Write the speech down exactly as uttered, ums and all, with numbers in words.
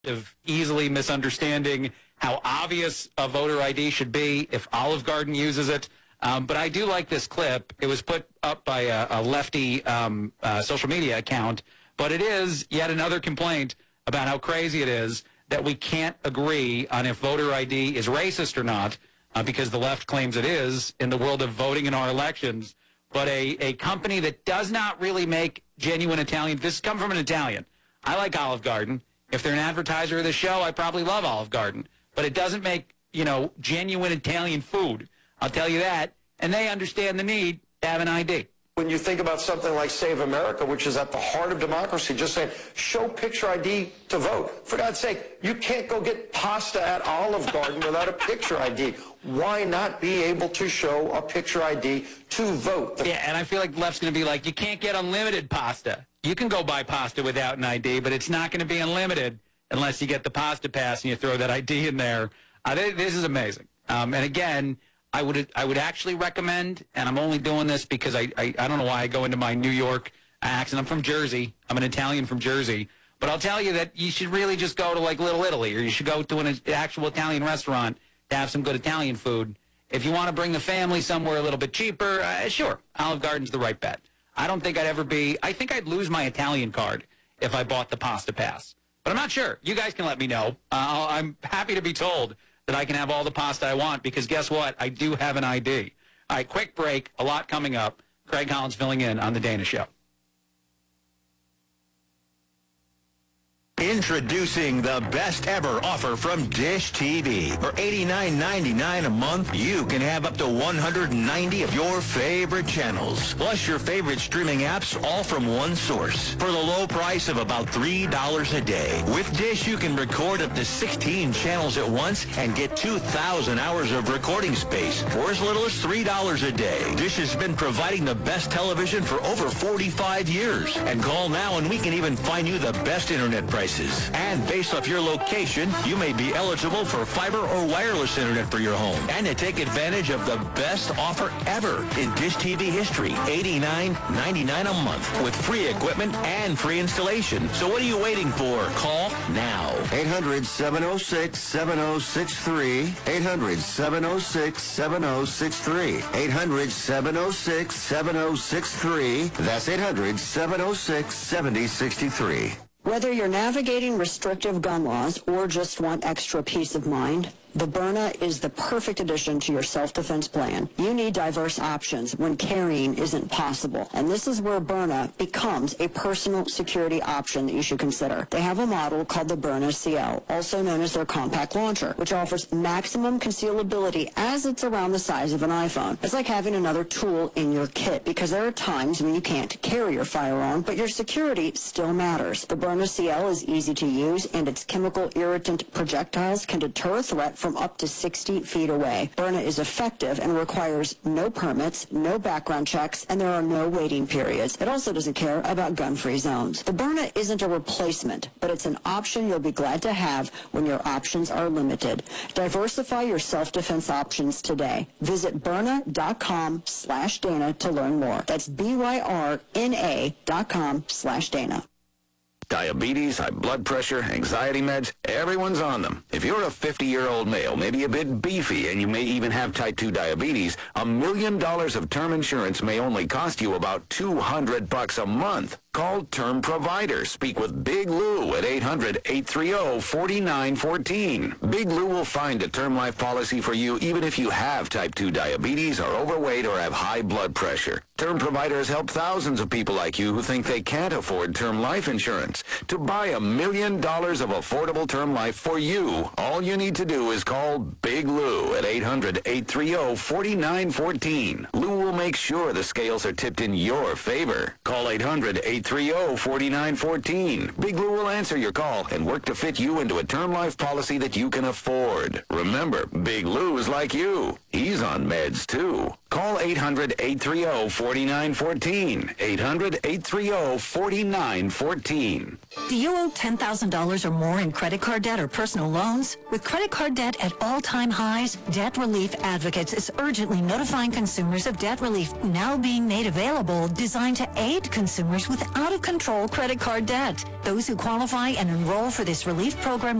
of easily misunderstanding how obvious a voter I D should be if Olive Garden uses it. Um, but I do like this clip. It was put up by a, a lefty um, uh, social media account, but it is yet another complaint about how crazy it is that we can't agree on if voter I D is racist or not, uh, because the left claims it is in the world of voting in our elections. But a, a company that does not really make genuine Italian, this come from an Italian. I like Olive Garden. If they're an advertiser of the show, I probably love Olive Garden. But it doesn't make, you know, genuine Italian food. I'll tell you that. And they understand the need to have an I D. When you think about something like Save America, which is at the heart of democracy, just saying, show picture I D to vote. For God's sake, you can't go get pasta at Olive Garden without a picture I D. Why not be able to show a picture I D to vote? The yeah, and I feel like the left's going to be like, you can't get unlimited pasta. You can go buy pasta without an I D, but it's not going to be unlimited unless you get the pasta pass and you throw that I D in there. Uh, this is amazing. Um, and again, I would I would actually recommend, and I'm only doing this because I, I, I don't know why I go into my New York accent. I'm from Jersey. I'm an Italian from Jersey. But I'll tell you that you should really just go to like Little Italy, or you should go to an actual Italian restaurant to have some good Italian food. If you want to bring the family somewhere a little bit cheaper, uh, sure, Olive Garden's the right bet. I don't think I'd ever be, I think I'd lose my Italian card if I bought the pasta pass. But I'm not sure. You guys can let me know. Uh, I'm happy to be told that I can have all the pasta I want, because guess what? I do have an I D. All right, quick break. A lot coming up. Craig Collins filling in on The Dana Show. Introducing the best ever offer from Dish T V. For eighty-nine ninety-nine a month, you can have up to one hundred ninety of your favorite channels, plus your favorite streaming apps, all from one source, for the low price of about three dollars a day. With Dish, you can record up to sixteen channels at once and get two thousand hours of recording space for as little as three dollars a day. Dish has been providing the best television for over forty-five years. And call now and we can even find you the best internet prices. And based off your location, you may be eligible for fiber or wireless internet for your home. And to take advantage of the best offer ever in Dish T V history, eighty-nine ninety-nine a month with free equipment and free installation. So what are you waiting for? Call now. eight hundred, seven oh six, seven oh six three. eight hundred, seven oh six, seven oh six three. eight hundred, seven oh six, seven oh six three. That's eight hundred, seven oh six, seven oh six three. Whether you're navigating restrictive gun laws or just want extra peace of mind, the Byrna is the perfect addition to your self-defense plan. You need diverse options when carrying isn't possible. And this is where Byrna becomes a personal security option that you should consider. They have a model called the Byrna C L, also known as their compact launcher, which offers maximum concealability as it's around the size of an iPhone. It's like having another tool in your kit, because there are times when you can't carry your firearm, but your security still matters. The Byrna C L is easy to use, and its chemical irritant projectiles can deter a threat from up to sixty feet away. Byrna is effective and requires no permits, no background checks, and there are no waiting periods. It also doesn't care about gun-free zones. The Byrna isn't a replacement, but it's an option you'll be glad to have when your options are limited. Diversify your self-defense options today. Visit Byrna.com slash Dana to learn more. That's B-Y-R-N-A dot com slash Dana. Diabetes, high blood pressure, anxiety meds, everyone's on them. If you're a fifty-year-old male, maybe a bit beefy, and you may even have type two diabetes, a million dollars of term insurance may only cost you about two hundred bucks a month. Call Term Provider. Speak with Big Lou at eight hundred, eight three zero, four nine one four. Big Lou will find a term life policy for you even if you have type two diabetes, are overweight, or have high blood pressure. Term Provider has helped thousands of people like you who think they can't afford term life insurance. To buy a million dollars of affordable term life for you, all you need to do is call Big Lou at eight hundred, eight three zero, four nine one four. Lou will make sure the scales are tipped in your favor. Call eight hundred, eight three zero, four nine one four. Big Lou will answer your call and work to fit you into a term life policy that you can afford. Remember, Big Lou's like you. He's on meds, too. Call eight hundred, eight three zero, four nine one four. eight hundred, eight three zero, four nine one four. Do you owe ten thousand dollars or more in credit card debt or personal loans? With credit card debt at all-time highs, Debt Relief Advocates is urgently notifying consumers of debt relief now being made available, designed to aid consumers with out-of-control credit card debt. Those who qualify and enroll for this relief program